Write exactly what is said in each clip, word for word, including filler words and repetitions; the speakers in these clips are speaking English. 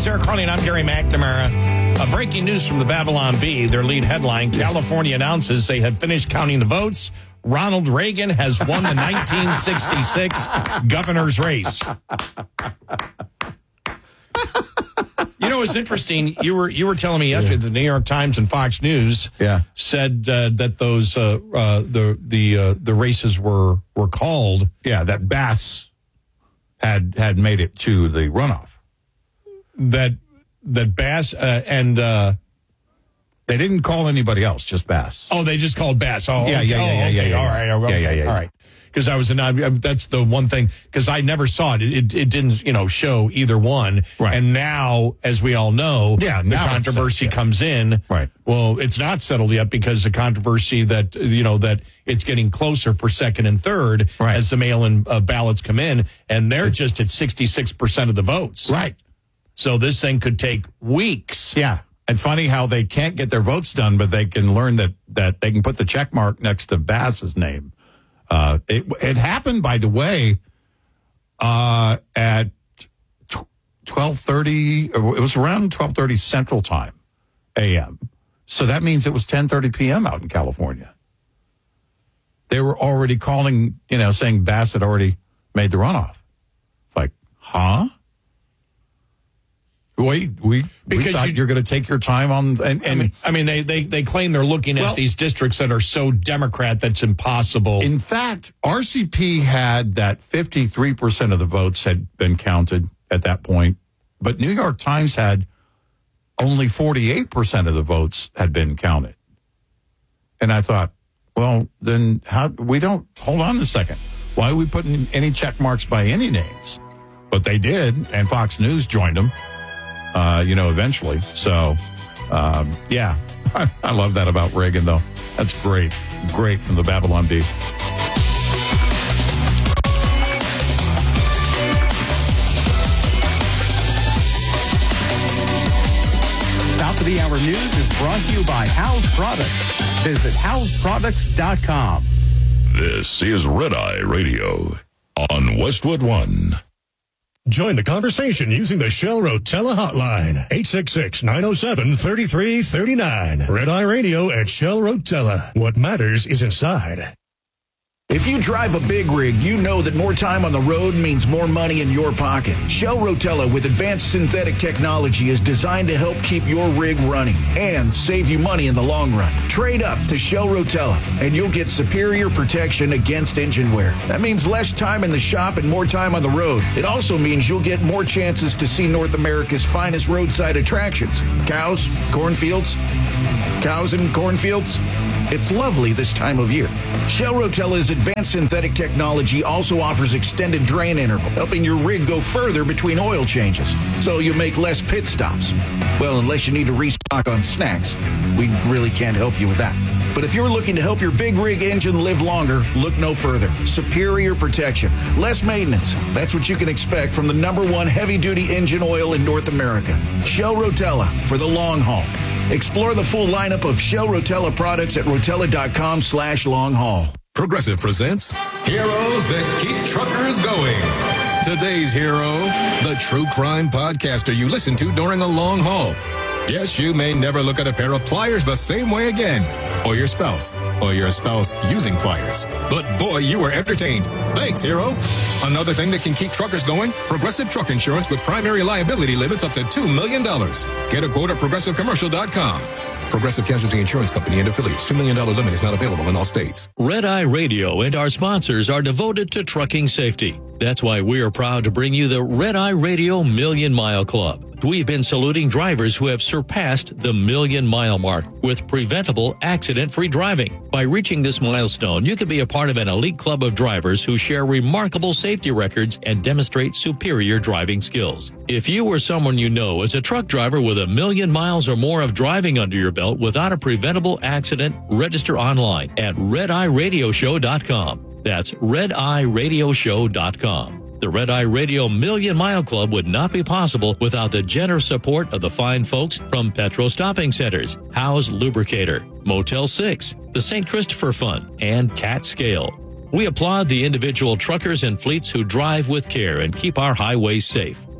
Sarah Carney, and I'm Gary McNamara. Uh, breaking news from the Babylon Bee, their lead headline, California announces they have finished counting the votes. Ronald Reagan has won the nineteen sixty-six governor's race. You know, it's interesting. You were you were telling me yesterday yeah. the New York Times and Fox News yeah. said uh, that those uh, uh, the the uh, the races were were called. Yeah, that Bass had had made it to the runoff. That that Bass uh, and uh, they didn't call anybody else, just Bass. Oh, they just called Bass. Oh, yeah, okay. yeah, yeah, oh, yeah, okay. yeah, yeah. All right, okay. yeah, yeah, yeah. All right. Because I was not. That's the one thing. Because I never saw it. it. It didn't, you know, show either one. Right. And now, as we all know, yeah, the controversy yeah. comes in. Right. Well, it's not settled yet because the controversy that you know that it's getting closer for second and third right. as the mail-in uh, ballots come in, and they're it's, just at sixty-six percent of the votes. Right. So this thing could take weeks. Yeah. It's funny how they can't get their votes done, but they can learn that that they can put the check mark next to Bass's name. Uh, it, it happened, by the way, uh, at twelve thirty. It was around twelve thirty Central Time, A M. So that means it was ten thirty p.m. out in California. They were already calling, you know, saying Bass had already made the runoff. It's like, huh? Wait, we, because we thought you, you're going to take your time on, and, and I mean, I mean, they, they, they claim they're looking well, at these districts that are so Democrat that's impossible. In fact, R C P had that fifty-three percent of the votes had been counted at that point, but New York Times had only forty-eight percent of the votes had been counted. And I thought, well, then how, we don't, hold on a second. Why are we putting any check marks by any names? But they did, and Fox News joined them. Uh, you know, eventually. So, um, yeah, I love that about Reagan, though. That's great. Great from the Babylon Bee. Top of the Hour News is brought to you by House Products. Visit house products dot com. This is Red Eye Radio on Westwood One. Join the conversation using the Shell Rotella hotline, eight six six, nine oh seven, three three three nine. Red Eye Radio at Shell Rotella. What matters is inside. If you drive a big rig, you know that more time on the road means more money in your pocket. Shell Rotella with advanced synthetic technology is designed to help keep your rig running and save you money in the long run. Trade up to Shell Rotella and you'll get superior protection against engine wear. That means less time in the shop and more time on the road. It also means you'll get more chances to see North America's finest roadside attractions. Cows, cornfields, cows and cornfields. It's lovely this time of year. Shell Rotella's advanced synthetic technology also offers extended drain interval, helping your rig go further between oil changes, so you make less pit stops. Well, unless you need to restock on snacks. We really can't help you with that. But if you're looking to help your big rig engine live longer, look no further. Superior protection, less maintenance. That's what you can expect from the number one heavy-duty engine oil in North America. Shell Rotella for the long haul. Explore the full lineup of Shell Rotella products at rotella.com slash long haul. Progressive presents Heroes That Keep Truckers Going. Today's hero, the true crime podcaster you listen to during a long haul. Yes, you may never look at a pair of pliers the same way again. Or your spouse. Or your spouse using pliers. But boy, you were entertained. Thanks, hero. Another thing that can keep truckers going, Progressive Truck Insurance with primary liability limits up to two million dollars. Get a quote at progressive commercial dot com. Progressive Casualty Insurance Company and affiliates. two million dollars limit is not available in all states. Red Eye Radio and our sponsors are devoted to trucking safety. That's why we are proud to bring you the Red Eye Radio Million Mile Club. We've been saluting drivers who have surpassed the million mile mark with preventable accident-free driving. By reaching this milestone, you can be a part of an elite club of drivers who share remarkable safety records and demonstrate superior driving skills. If you or someone you know is a truck driver with a million miles or more of driving under your belt without a preventable accident, register online at red eye radio show dot com. That's red eye radio show dot com. The Red Eye Radio Million Mile Club would not be possible without the generous support of the fine folks from Petro Stopping Centers, Howe's Lubricator, Motel six, the Saint Christopher Fund, and Cat Scale. We applaud the individual truckers and fleets who drive with care and keep our highways safe.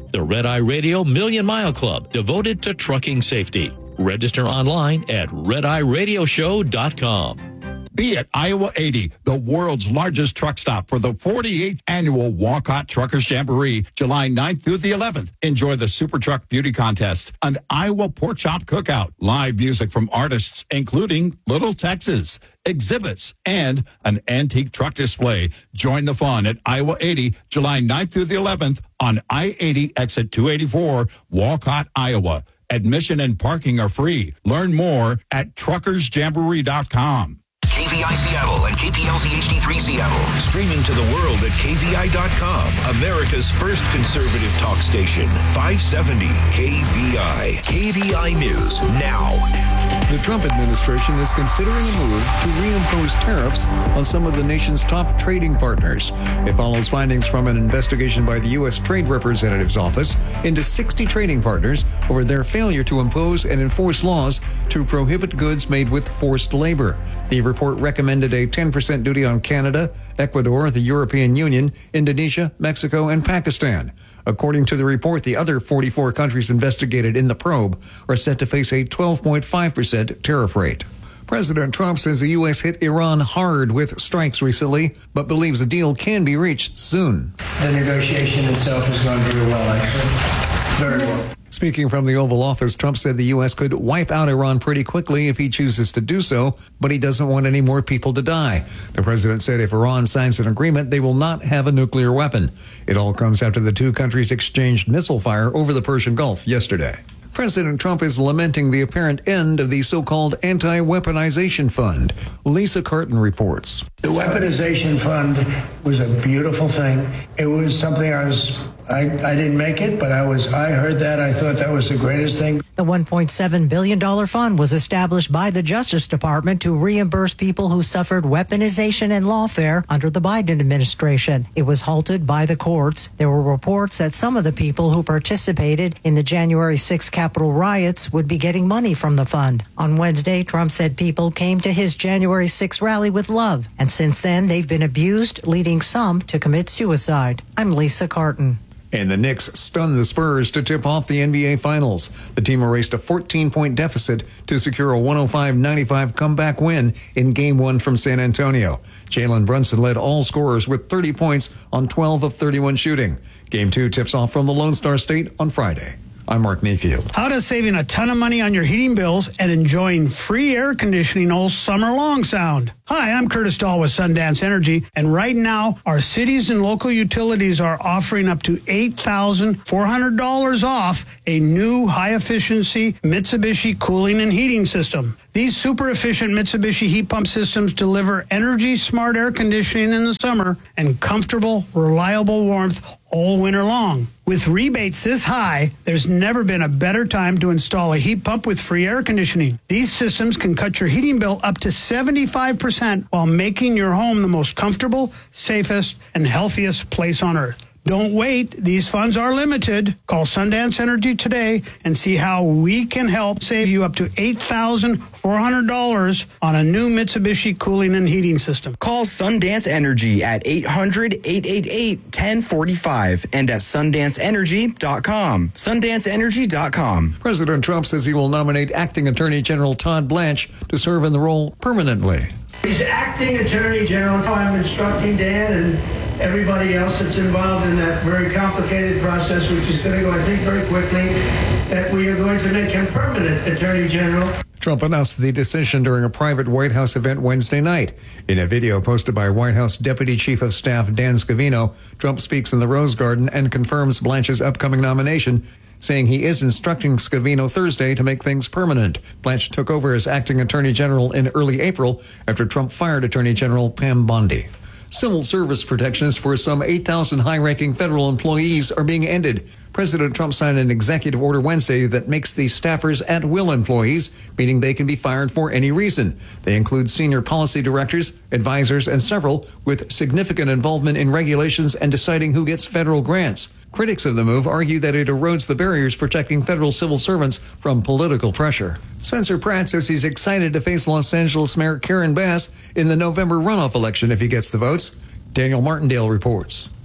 The Red Eye Radio Million Mile Club, devoted to trucking safety. Register online at red eye radio show dot com. Be at Iowa eighty, the world's largest truck stop for the forty-eighth annual Walcott Truckers Jamboree, July ninth through the eleventh. Enjoy the Super Truck Beauty Contest, an Iowa Pork Chop Cookout, live music from artists including Little Texas, exhibits, and an antique truck display. Join the fun at Iowa eighty, July ninth through the eleventh on I eighty exit two eighty-four, Walcott, Iowa. Admission and parking are free. Learn more at truckers jamboree dot com. K V I Seattle and K P L C H D three Seattle. Streaming to the world at K V I dot com. America's first conservative talk station. five seventy K V I. K V I News now. The Trump administration is considering a move to reimpose tariffs on some of the nation's top trading partners. It follows findings from an investigation by the U S Trade Representative's Office into sixty trading partners over their failure to impose and enforce laws to prohibit goods made with forced labor. The report recommended a ten percent duty on Canada, Ecuador, the European Union, Indonesia, Mexico, and Pakistan. According to the report, the other forty-four countries investigated in the probe are set to face a twelve point five percent tariff rate. President Trump says the U S hit Iran hard with strikes recently, but believes a deal can be reached soon. The negotiation itself is going very well, actually. Very well. Speaking from the Oval Office, Trump said the U S could wipe out Iran pretty quickly if he chooses to do so, but he doesn't want any more people to die. The president said if Iran signs an agreement, they will not have a nuclear weapon. It all comes after the two countries exchanged missile fire over the Persian Gulf yesterday. President Trump is lamenting the apparent end of the so-called anti-weaponization fund. Lisa Carton reports. The weaponization fund was a beautiful thing. It was something I was, I, I didn't make it, but I was, I heard that. I thought that was the greatest thing. The one point seven billion dollars fund was established by the Justice Department to reimburse people who suffered weaponization and lawfare under the Biden administration. It was halted by the courts. There were reports that some of the people who participated in the January sixth Capitol riots would be getting money from the fund. On Wednesday, Trump said people came to his January sixth rally with love, and since then they've been abused, leading some to commit suicide. I'm Lisa Carton. And the Knicks stunned the Spurs to tip off the N B A Finals. The team erased a fourteen-point deficit to secure a one oh five ninety-five comeback win in Game one from San Antonio. Jalen Brunson led all scorers with thirty points on twelve of thirty-one shooting. Game two tips off from the Lone Star State on Friday. I'm Mark Mayfield. How does saving a ton of money on your heating bills and enjoying free air conditioning all summer long sound? Hi, I'm Curtis Dahl with Sundance Energy, and right now, our cities and local utilities are offering up to eight thousand four hundred dollars off a new high-efficiency Mitsubishi cooling and heating system. These super-efficient Mitsubishi heat pump systems deliver energy-smart air conditioning in the summer and comfortable, reliable warmth all winter long. With rebates this high, there's never been a better time to install a heat pump with free air conditioning. These systems can cut your heating bill up to seventy-five percent while making your home the most comfortable, safest, and healthiest place on earth. Don't wait. These funds are limited. Call Sundance Energy today and see how we can help save you up to eight thousand four hundred dollars on a new Mitsubishi cooling and heating system. Call Sundance Energy at eight hundred, eight eight eight, one oh four five and at sundance energy dot com. sundance energy dot com. President Trump says he will nominate Acting Attorney General Todd Blanche to serve in the role permanently. He's acting Attorney General. I'm instructing Dan and everybody else that's involved in that very complicated process, which is going to go, I think, very quickly, that we are going to make him permanent Attorney General. Trump announced the decision during a private White House event Wednesday night. In a video posted by White House Deputy Chief of Staff Dan Scavino, Trump speaks in the Rose Garden and confirms Blanche's upcoming nomination, saying he is instructing Scavino Thursday to make things permanent. Blanche took over as acting Attorney General in early April after Trump fired Attorney General Pam Bondi. Civil service protections for some eight thousand high-ranking federal employees are being ended. President Trump signed an executive order Wednesday that makes these staffers at-will employees, meaning they can be fired for any reason. They include senior policy directors, advisors, and several with significant involvement in regulations and deciding who gets federal grants. Critics of the move argue that it erodes the barriers protecting federal civil servants from political pressure. Spencer Pratt says he's excited to face Los Angeles Mayor Karen Bass in the November runoff election if he gets the votes. Daniel Martindale reports.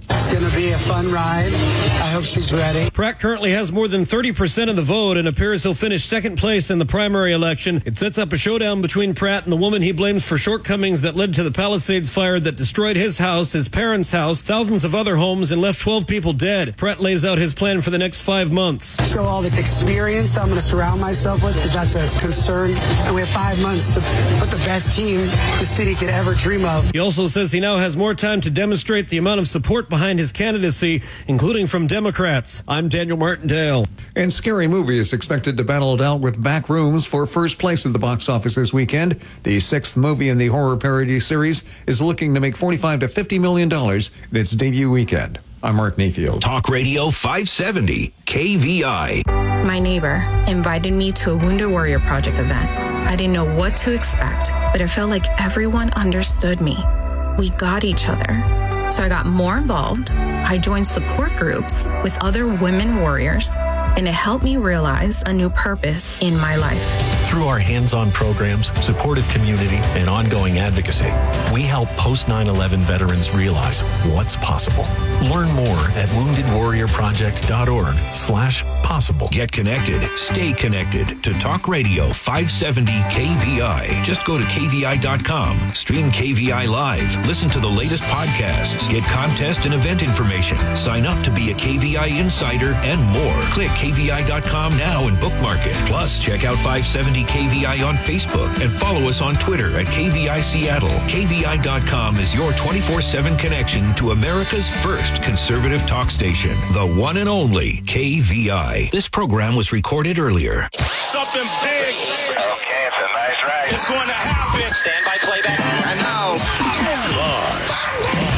It's going to be a fun ride. I hope she's ready. Pratt currently has more than thirty percent of the vote and appears he'll finish second place in the primary election. It sets up a showdown between Pratt and the woman he blames for shortcomings that led to the Palisades fire that destroyed his house, his parents' house, thousands of other homes, and left twelve people dead. Pratt lays out his plan for the next five months. Show all the experience I'm going to surround myself with, because that's a concern. And we have five months to put the best team the city could ever dream of. He also says he now has more time to demonstrate the amount of support behind his candidacy, including from Democrats. I'm Daniel Martindale. And Scary Movie is expected to battle it out with Backrooms for first place at the box office this weekend. The sixth movie in the horror parody series is looking to make forty-five to fifty million dollars in its debut weekend. I'm Mark Mayfield. Talk Radio five seventy, K V I. My neighbor invited me to a Wounded Warrior Project event. I didn't know what to expect, but it felt like everyone understood me. We got each other. So I got more involved. I joined support groups with other women warriors, and it helped me realize a new purpose in my life. Through our hands-on programs, supportive community, and ongoing advocacy, we help post nine eleven veterans realize what's possible. Learn more at wounded warrior project dot org slash possible. Get connected. Stay connected to Talk Radio five seventy K V I. Just go to K V I dot com. Stream K V I Live. Listen to the latest podcasts. Get contest and event information. Sign up to be a K V I insider and more. Click K V I dot com now and bookmark it. Plus, check out five seventy K V I on Facebook and follow us on Twitter at K V I Seattle. K V I dot com is your twenty-four seven connection to America's first conservative talk station, the one and only K V I. This program was recorded earlier. Something big. Okay, it's a nice ride. It's going to happen. Stand by playback. And now, Live.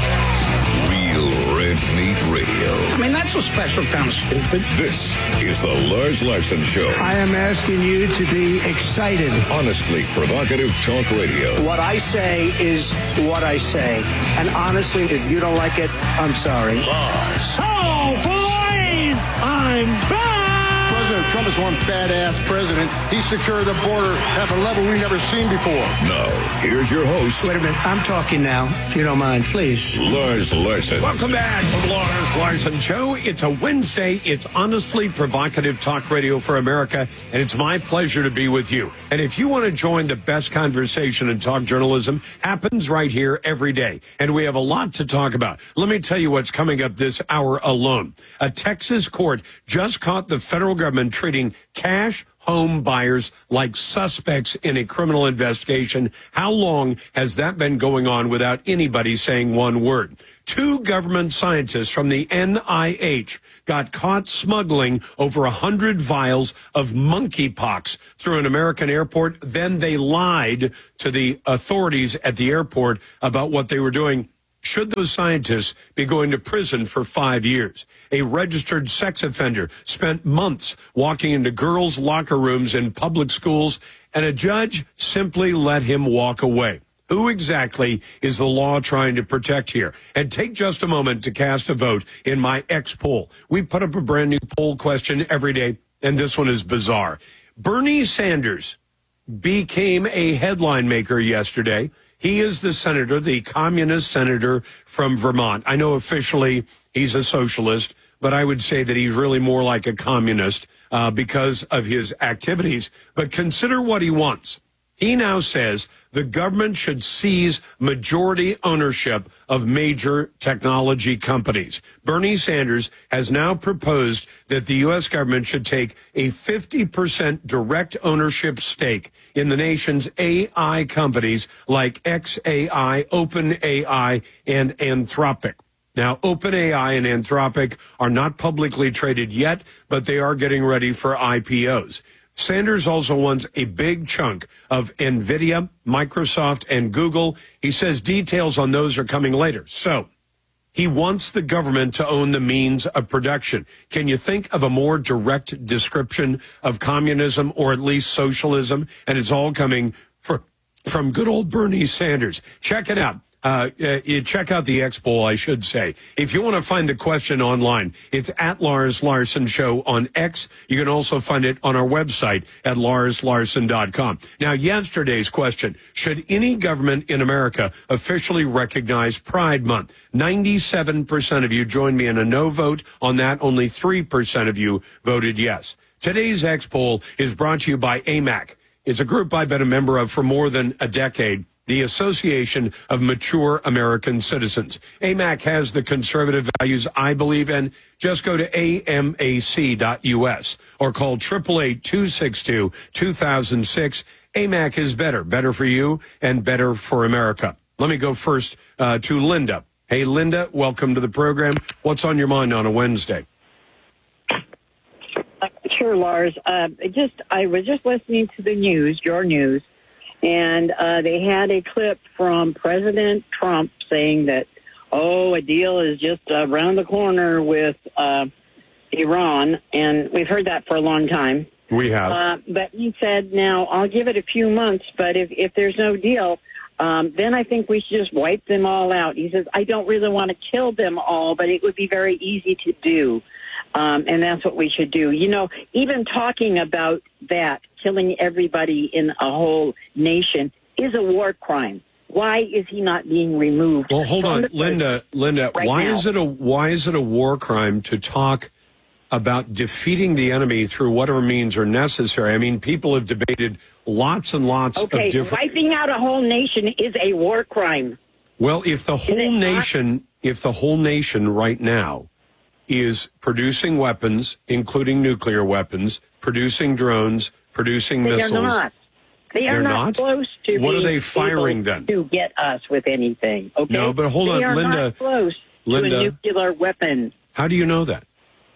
Real Red Meat Radio. I mean, that's a special kind of stupid. This is the Lars Larson Show. I am asking you to be excited. Honestly provocative talk radio. What I say is what I say. And honestly, if you don't like it, I'm sorry. Lars. Oh, boys! I'm back! President Trump is one badass president. He secured the border at a level we've never seen before. Now, here's your host. Wait a minute. I'm talking now, if you don't mind, please. Lars Larson. Welcome back to the Lars Larson Show. It's a Wednesday. It's honestly provocative talk radio for America, and it's my pleasure to be with you. And if you want to join the best conversation in talk journalism, happens right here every day. And we have a lot to talk about. Let me tell you what's coming up this hour alone. A Texas court just caught the federal government treating cash home buyers like suspects in a criminal investigation. How long has that been going on without anybody saying one word? Two government scientists from the N I H got caught smuggling over one hundred vials of monkeypox through an American airport. Then they lied to the authorities at the airport about what they were doing. Should those scientists be going to prison for five years? A registered sex offender spent months walking into girls' locker rooms in public schools, and a judge simply let him walk away. Who exactly is the law trying to protect here? And take just a moment to cast a vote in my X poll. We put up a brand new poll question every day, and this one is bizarre. Bernie Sanders became a headline maker yesterday. He is the senator, the communist senator from Vermont. I know officially he's a socialist, but I would say that he's really more like a communist uh, because of his activities. But consider what he wants. He now says the government should seize majority ownership of major technology companies. Bernie Sanders has now proposed that the U S government should take a fifty percent direct ownership stake in the nation's A I companies like X A I, OpenAI, and Anthropic. Now, OpenAI and Anthropic are not publicly traded yet, but they are getting ready for I P Os. Sanders also wants a big chunk of NVIDIA, Microsoft, and Google. He says details on those are coming later. So he wants the government to own the means of production. Can you think of a more direct description of communism or at least socialism? And it's all coming for, from good old Bernie Sanders. Check it out. Uh, uh, you check out the X poll, I should say. If you want to find the question online, it's at Lars Larson Show on X. You can also find it on our website at lars larson dot com. Now, yesterday's question, should any government in America officially recognize Pride Month? ninety-seven percent of you joined me in a no vote on that. Only three percent of you voted yes. Today's X poll is brought to you by A M A C. It's a group I've been a member of for more than a decade. The Association of Mature American Citizens. A M A C has the conservative values I believe in. Just go to A M A C dot U S or call eight eight eight, two six two, two thousand six. A M A C is better, better for you and better for America. Let me go first uh, to Linda. Hey, Linda, welcome to the program. What's on your mind on a Wednesday? Sure, Lars. Uh, just I was just listening to the news, your news, and uh, they had a clip from President Trump saying that, oh, a deal is just around the corner with uh, Iran, and we've heard that for a long time. We have. Uh, but he said, now, I'll give it a few months, but if, if there's no deal, um, then I think we should just wipe them all out. He says, I don't really want to kill them all, but it would be very easy to do. Um, and that's what we should do. You know, even talking about that, killing everybody in a whole nation, is a war crime. Why is he not being removed? Well, hold on, Linda. Linda, right why now? is it a why is it a war crime to talk about defeating the enemy through whatever means are necessary? I mean, people have debated lots and lots Okay, of different. wiping out a whole nation is a war crime. Well, if the whole nation, if the whole nation right now is producing weapons, including nuclear weapons, producing drones, producing They missiles. are not. They are They're not, not? close to What are being they firing able then? to get us with anything. Okay? No, but hold on, they are Linda. Not close Linda. to a nuclear weapon. How do you know that?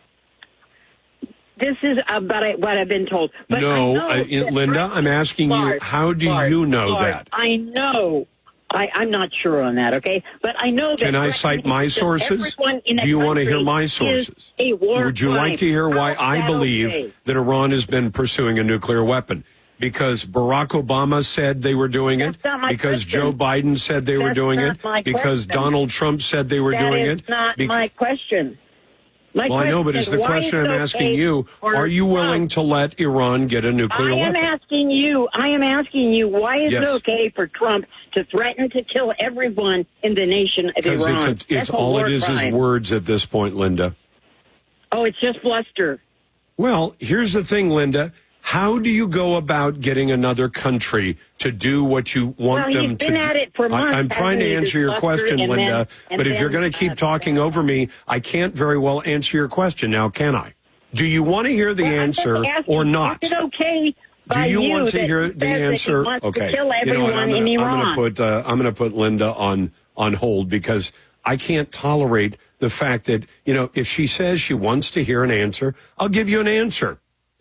This is about what I've been told. But no, I know uh, that Linda, I'm asking Lars, you, how do Lars, you know Lars, that? I know. I, I'm not sure on that, okay? But I know that... Can I cite my sources? Do you want to hear my sources? A war Would you crime. like to hear why How is I that believe okay? that Iran has been pursuing a nuclear weapon? Because Barack Obama said they were doing it. not my Because question. Joe Biden said they were That's doing not it. my Because question. Donald Trump said they were That doing is it. not Bec- my question. My well, I know, but question it's is, the why question is I'm it asking okay you. for Are you willing Trump- to let Iran get a nuclear I am weapon? asking you, I am asking you, why is Yes. it okay for Trump to threaten to kill everyone in the nation of Because Iran? it's, a, That's it's a all war it is crime. is words at this point, Linda. Oh, it's just bluster. Well, here's the thing, Linda. How do you go about getting another country to do what you want Well, them he's to been do? at it for months, I, I'm trying to hasn't he, answer this your bluster, question, and then- Linda, and but if you're then, going to keep uh, talking over me, I can't very well answer your question now, can I? Do you want to hear the Well, I'm just answer asking, or not? Is it okay by Do you, want to that hear he the says that he answer? wants to Okay. kill You know what? everyone I'm in gonna, I'm Iran? going to put uh, I'm going to put Linda on on hold because I can't tolerate the fact that, you know, if she says she wants to hear an answer, I'll give you an answer.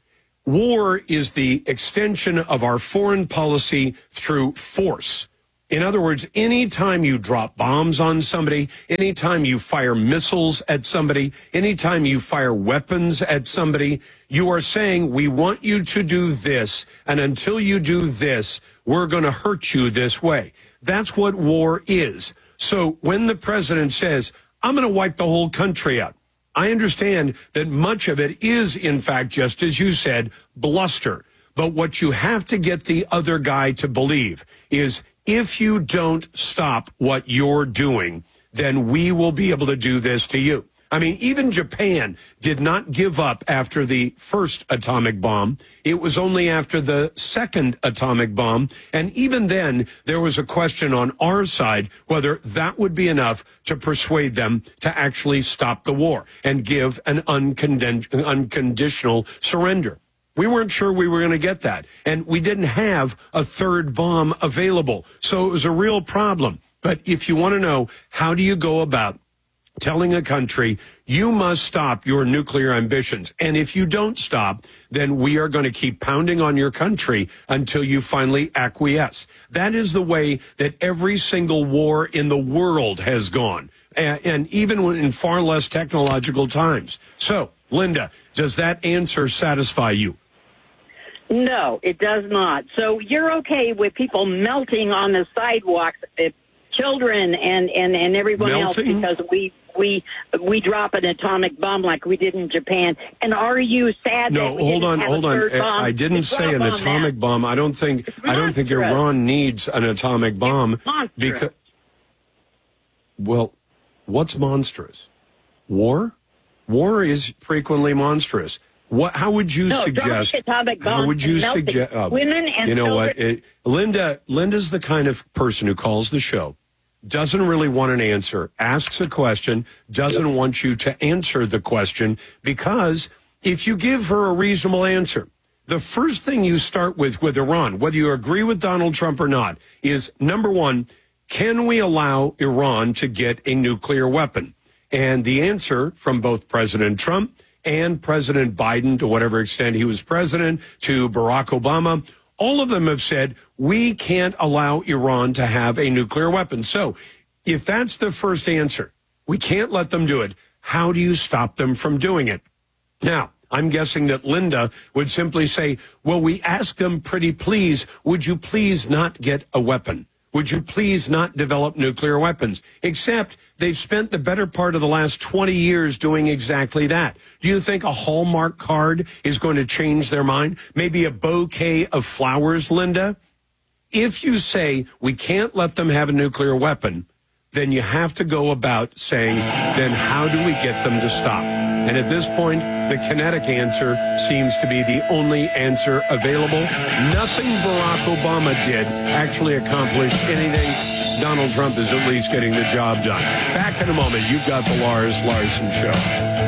War is the extension of our foreign policy through force. In other words, anytime you drop bombs on somebody, anytime you fire missiles at somebody, anytime you fire weapons at somebody, you are saying, we want you to do this, and until you do this, we're going to hurt you this way. That's what war is. So when the president says, I'm going to wipe the whole country out, I understand that much of it is, in fact, just as you said, bluster. But what you have to get the other guy to believe is if you don't stop what you're doing, then we will be able to do this to you. I mean, even Japan did not give up after the first atomic bomb. It was only after the second atomic bomb. And even then, there was a question on our side whether that would be enough to persuade them to actually stop the war and give an unconden- unconditional surrender. We weren't sure we were going to get that. And we didn't have a third bomb available. So it was a real problem. But if you want to know, how do you go about telling a country, you must stop your nuclear ambitions. And if you don't stop, then we are going to keep pounding on your country until you finally acquiesce. That is the way that every single war in the world has gone. And, and even when in far less technological times. So, Linda, does that answer satisfy you? No, it does not. So you're okay with people melting on the sidewalks, uh, children and, and, and everyone Melting? else because we we we drop an atomic bomb like we did in Japan. And are you sad No, that we hold didn't on, have hold a on. third bomb I didn't to say drop an on atomic that? bomb. I don't think I don't think monstrous. Iran needs an atomic bomb monstrous. because well, what's monstrous? War? War is frequently monstrous. What? How would you No, suggest? dropping atomic How bombs would you and melting suggest? Uh, women and you know children. what, it, Linda? Linda's the kind of person who calls the show, doesn't really want an answer, asks a question, doesn't want you to answer the question because if you give her a reasonable answer, the first thing you start with with Iran, whether you agree with Donald Trump or not, is number one: can we allow Iran to get a nuclear weapon? And the answer from both President Trump and President Biden, to whatever extent he was president, to Barack Obama, all of them have said, we can't allow Iran to have a nuclear weapon. So if that's the first answer, we can't let them do it. How do you stop them from doing it? Now, I'm guessing that Linda would simply say, well, we asked them pretty please, would you please not get a weapon? Would you please not develop nuclear weapons? Except they've spent the better part of the last twenty years doing exactly that. Do you think a Hallmark card is going to change their mind? Maybe a bouquet of flowers, Linda? If you say we can't let them have a nuclear weapon, then you have to go about saying, then how do we get them to stop? And at this point, the kinetic answer seems to be the only answer available. Nothing Barack Obama did actually accomplished anything. Donald Trump is at least getting the job done. Back in a moment, you've got the Lars Larson Show.